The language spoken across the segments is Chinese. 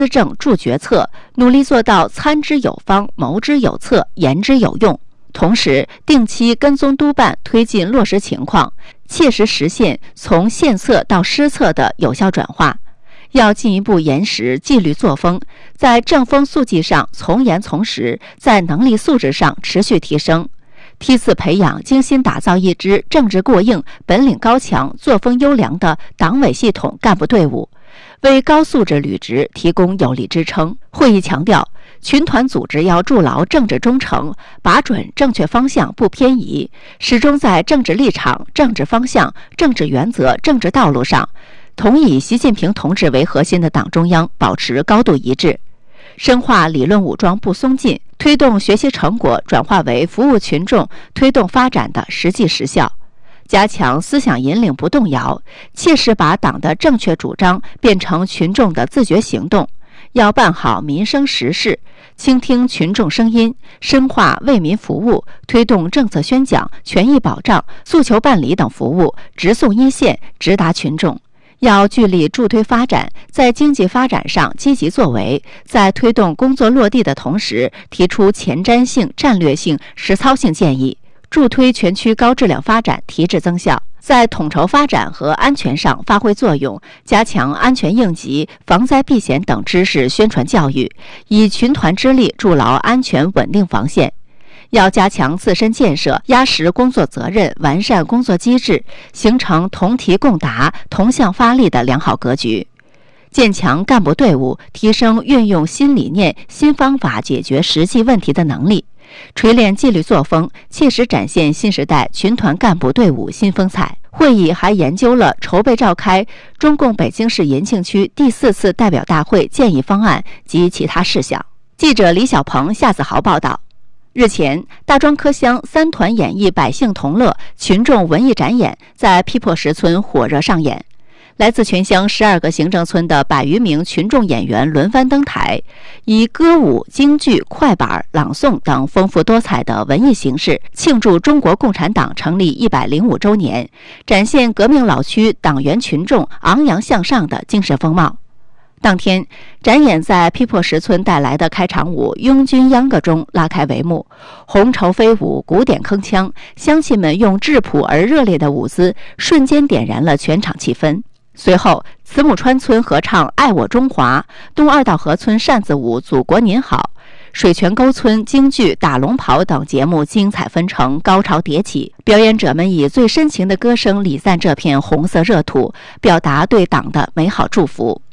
思政助决策，努力做到参之有方、谋之有策、言之有用。同时，定期跟踪督办推进落实情况，切实实现从献策到施策的有效转化。要进一步严实纪律作风，在正风肃纪上从严从实，在能力素质上持续提升，梯次培养、精心打造一支政治过硬、本领高强、作风优良的党委系统干部队伍，为高素质履职提供有力支撑。会议强调，群团组织要筑牢政治忠诚，把准正确方向不偏移，始终在政治立场、政治方向、政治原则、政治道路上，同以习近平同志为核心的党中央保持高度一致，深化理论武装不松劲，推动学习成果转化为服务群众、推动发展的实际实效，加强思想引领不动摇，切实把党的正确主张变成群众的自觉行动。要办好民生实事，倾听群众声音，深化为民服务，推动政策宣讲、权益保障、诉求办理等服务直送一线，直达群众。要聚力助推发展，在经济发展上积极作为，在推动工作落地的同时，提出前瞻性、战略性、实操性建议，助推全区高质量发展提质增效。在统筹发展和安全上发挥作用，加强安全应急、防灾避险等知识宣传教育，以群团之力筑牢安全稳定防线。要加强自身建设，压实工作责任，完善工作机制，形成同题共答、同向发力的良好格局。建强干部队伍，提升运用新理念、新方法解决实际问题的能力，锤炼纪律作风，切实展现新时代群团干部队伍新风采。会议还研究了筹备召开中共北京市延庆区第4次代表大会建议方案及其他事项。记者李小鹏、夏子豪报道。日前，大庄科乡三团演绎百姓同乐群众文艺展演在批破石村火热上演。来自全乡12个行政村的100余名群众演员轮番登台，以歌舞、京剧、快板、朗诵等丰富多彩的文艺形式，庆祝中国共产党成立105周年，展现革命老区党员群众昂扬向上的精神风貌。当天，展演在批破石村带来的开场舞《拥军秧歌》中拉开帷幕，红绸飞舞，鼓点铿锵，乡亲们用质朴而热烈的舞姿，瞬间点燃了全场气氛。随后，慈母川村合唱《爱我中华》，东二道河村扇子舞《祖国您好》，水泉沟村京剧、打龙袍等节目精彩纷呈，高潮迭起。表演者们以最深情的歌声礼赞这片红色热土，表达对党的美好祝福。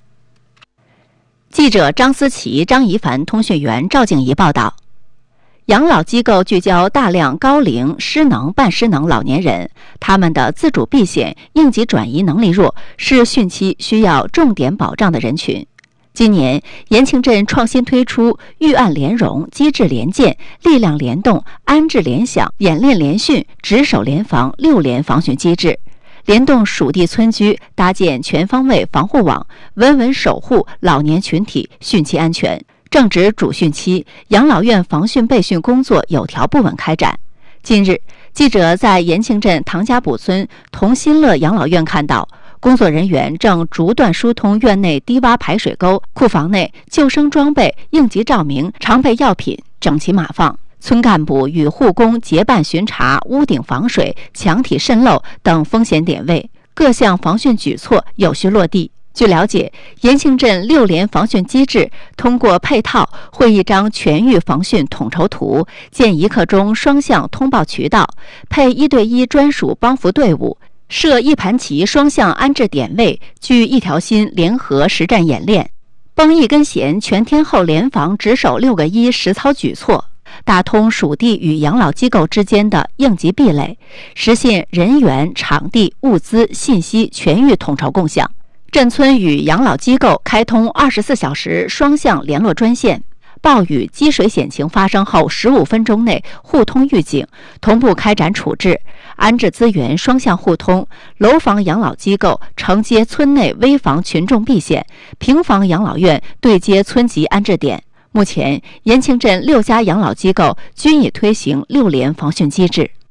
记者张思琪、张怡凡，通讯员赵静怡报道。养老机构聚焦大量高龄、失能、半失能老年人，他们的自主避险、应急转移能力弱，是汛期需要重点保障的人群。今年，延庆镇创新推出预案联容、机制联建、力量联动、安置联想、演练联训、值守联防6联防汛机制，联动属地村居，搭建全方位防护网，稳稳守护老年群体汛期安全。正值主汛期，养老院防汛备汛工作有条不紊开展。近日，记者在延庆镇唐家堡村同心乐养老院看到，工作人员正逐段疏通院内低洼排水沟，库房内救生装备、应急照明、常备药品整齐码放。村干部与护工结伴巡查屋顶防水、墙体渗漏等风险点位，各项防汛举措有序落地。据了解，延庆镇6联防汛机制通过配套绘一张全域防汛统筹图，建1刻钟双向通报渠道，配1对1专属帮扶队伍，设1盘棋双向安置点位，聚一条心联合实战演练，绷1根弦全天候联防值守6个1实操举措，打通属地与养老机构之间的应急壁垒，实现人员、场地、物资、信息全域统筹共享。镇村与养老机构开通24小时双向联络专线，暴雨、积水险情发生后15分钟内互通预警，同步开展处置，安置资源双向互通，楼房养老机构承接村内危房群众避险，平房养老院对接村级安置点。目前，延庆镇6家养老机构均已推行6联防汛机制。